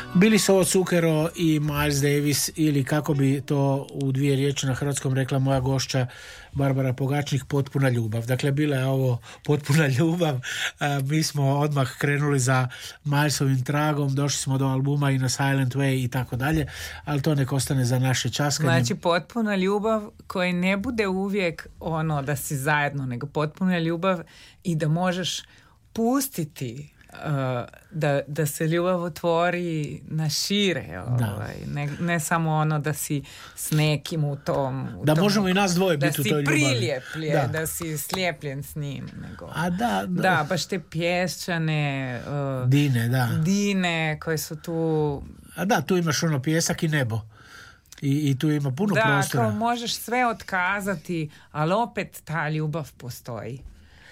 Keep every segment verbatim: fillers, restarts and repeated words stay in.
Bili su ovo Cukero i Miles Davis, ili kako bi to u dvije riječi na hrvatskom rekla moja gošća Barbara Pogačnik, potpuna ljubav. Dakle, bila je ovo potpuna ljubav. A, mi smo odmah krenuli za Milesovim tragom, došli smo do albuma i na Silent Way i tako dalje, ali to nek ostane za naše časkanje. Znači, potpuna ljubav koja ne bude uvijek ono da si zajedno, nego potpuna ljubav i da možeš pustiti Uh, da, da se ljubav otvori na šire, ovaj. ne, ne samo ono da si s nekim u tom u da tom, možemo i nas dvoje biti u toj ljubavi, da si priljepljen, da. da si slijepljen s njim, nego a da, da. da baš te pješčane uh, dine, da. dine koje su tu, a da, tu imaš ono pjesak i nebo i, i tu ima puno da, prostora, kao možeš sve otkazati, ali opet ta ljubav postoji.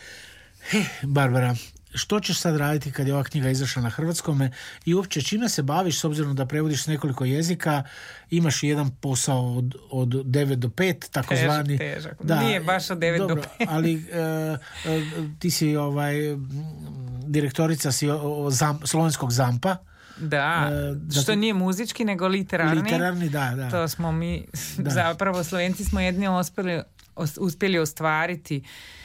He, Barbara, što ćeš sad raditi kad je ova knjiga izašla na hrvatskome i uopće čime se baviš, s obzirom da prevodiš s nekoliko jezika, imaš i jedan posao od, od devet do pet, takozvani. Težak, težak. Da, nije baš od devet do pet. Ali uh, uh, ti si ovaj, direktorica si o, o, zam, slovenskog zampa. Da, uh, što nije muzički nego literarni. Literarni, da, da. To smo mi, da. Zapravo Slovenci smo jedni uspjeli, uspjeli ostvariti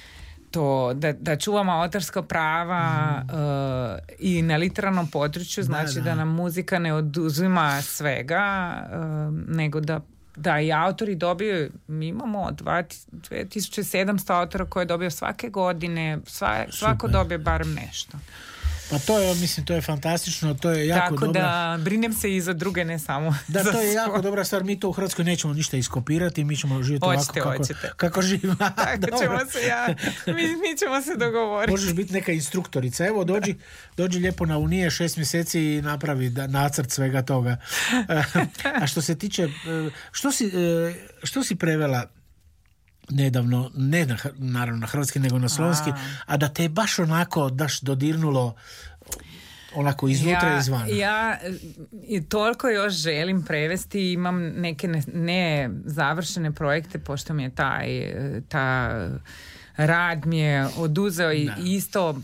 to, da, da čuvamo autorska prava mm. uh, i na literarnom području, znači da, da. da nam muzika ne oduzima svega, uh, nego da, da i autori dobiju, mi imamo dvije tisuće sedamsto autora koje dobiju svake godine, sva, svako dobije barem nešto. Pa to je, mislim, to je fantastično, to je jako tako dobra... da brinem se i za druge, ne samo da, za to je svoj. jako dobra stvar, mi to u Hrvatskoj nećemo ništa iskopirati, mi ćemo živjeti oćete, ovako kako, oćete. kako živimo. Tako ćemo se ja, mi, mi ćemo se dogovoriti. Možeš biti neka instruktorica, evo dođi, dođi lijepo na Unije šest mjeseci i napravi da, nacrt svega toga. A što se tiče, što si, što si prevela nedavno, ne na, naravno na hrvatski nego na slovenski, a, a da te je baš onako daš dodirnulo onako iznutra ja, i izvana. Ja i toliko još želim prevesti, imam neke ne, ne završene projekte, pošto mi je taj ta rad mi je oduzeo i isto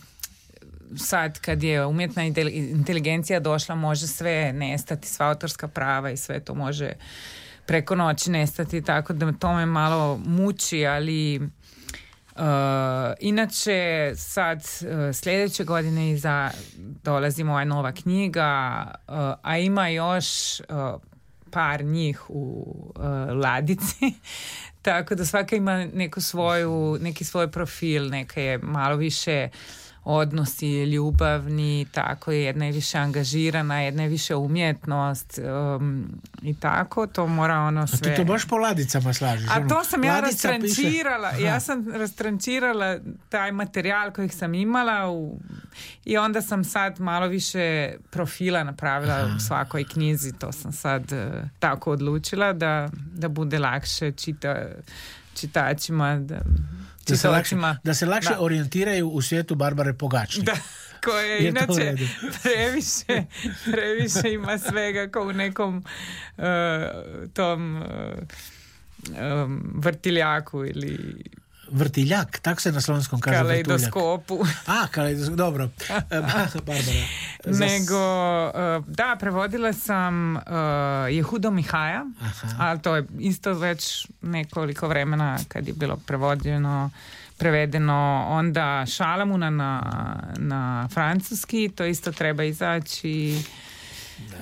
sad kad je umjetna inteligencija došla, može sve nestati, sva autorska prava i sve to može preko noći nestati, tako da to me malo muči, ali uh, inače sad uh, sljedeće godine iza dolazi moja nova knjiga, uh, a ima još uh, par njih u uh, ladici, tako da svaka ima neku svoju, neki svoj profil, neka je malo više odnosi ljubavni, tako je, jedna je više angažirana, jedna je više umjetnost um, i tako, to mora ono sve... A ti to baš po ladicama slažiš? A to sam ja rastrančirala, piše... ja sam rastrančirala taj materijal kojih sam imala u, i onda sam sad malo više profila napravila Aha. u svakoj knjizi, to sam sad uh, tako odlučila da, da bude lakše čita, čitačima, da... Da se, lakše, da se lakše da. orijentiraju u svijetu Barbare Pogačnik. Da, koje je inače previše, previše ima svega kao u nekom uh, tom uh, um, vrtiljaku ili... Vrtiljak, tako se na slovenskom kaže vrtuljak. Kaleidoskopu. A, kaleidoskop, dobro. Barbara. Nego, uh, da, prevodila sam uh, Jehudo Mihaja, Aha. ali to je isto već nekoliko vremena kad je bilo prevođeno, prevedeno, onda Šalamuna na, na francuski, to isto treba izaći. Uh,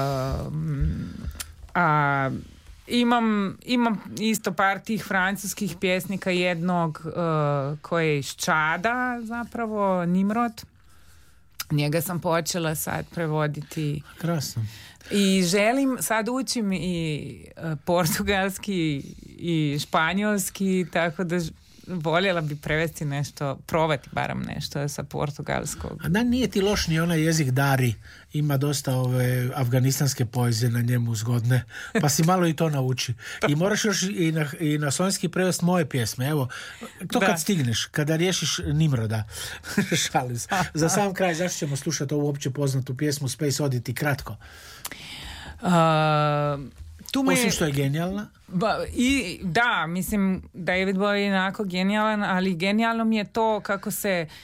a Imam, imam isto par tih francuskih pjesnika, jednog uh, koji je iz Čada zapravo, Nimrod. Njega sam počela sad prevoditi. Krasno. I želim, sad učim i uh, portugalski i španjolski, tako da voljela bi prevesti nešto, probati barem nešto sa portugalskog. A da, nije ti loš ni onaj jezik Dari, ima dosta ove afganistanske poezije na njemu zgodne, pa si malo i to nauči. I moraš još i na, i na slovenski prevesti moje pjesme, evo, to da. Kad stigneš, kada riješiš Nimroda. Šalim se. Za sam kraj, zašto ćemo slušati ovu opće poznatu pjesmu Space Oddity, kratko? Uh, tu me... Osim što je genijalna. Ba, i, da, mislim, David Bowie je onako genijalan, ali genijalno mi je to kako se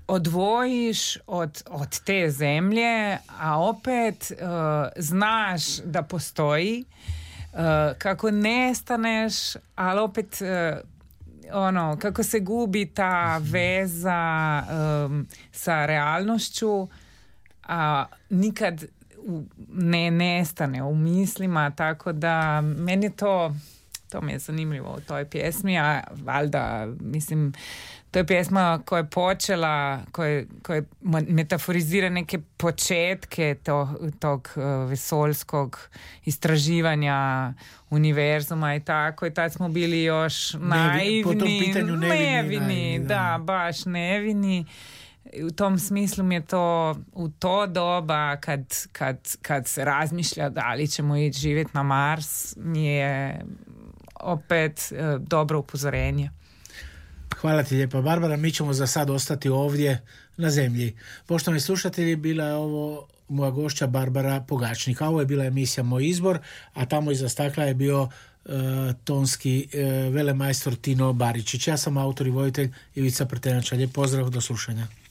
odvojiš od, od te zemlje, a opet uh, znaš da postoji, uh, kako nestaneš, ali opet uh, ono, kako se gubi ta veza um, sa realnošću, a nikad ne nestane u mislima, tako da meni to to mi je zanimljivo u toj pjesmi, a valjda, mislim, to je pjesma koja je počela, koja, koja metaforizira neke početke to, tog uh, vesoljskog istraživanja univerzuma i tako, i tad smo bili još naivni, po tom pitanju nevini, nevini naivni, da. da, baš nevini. U tom smislu mi je to u to doba kad, kad, kad se razmišlja da li ćemo ići živjeti na Mars, mi je opet e, dobro upozorenje. Hvala ti lijepa, Barbara. Mi ćemo za sad ostati ovdje na zemlji. Poštovani slušatelji, bila je ovo moja gošća Barbara Pogačnik. A ovo je bila emisija Moj izbor, a tamo iza stakla je bio uh, tonski uh, velemajstor Tino Baričić. Ja sam autor i voditelj Ivica Prtenjača. Lijep pozdrav, do slušanja.